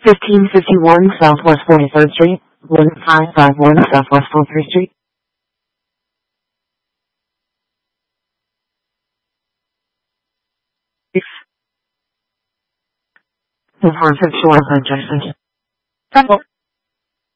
1551 Southwest 43rd Street, 1551 Southwest 43rd Street. The 451 Jackson.